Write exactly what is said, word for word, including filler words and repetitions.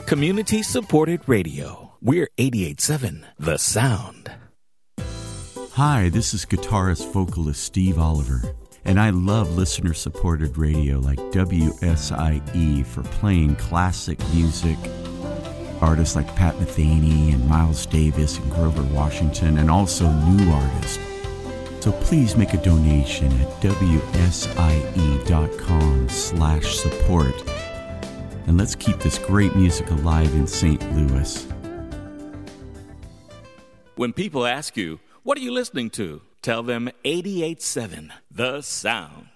Community-supported radio. We're eighty-eight point seven The Sound. Hi, this is guitarist vocalist Steve Oliver, and I love listener-supported radio like W S I E for playing classic music. Artists like Pat Metheny and Miles Davis and Grover Washington, and also new artists. So please make a donation at W S I E dot com slash support. And let's keep this great music alive in Saint Louis. When people ask you, what are you listening to? Tell them eighty-eight point seven The Sound.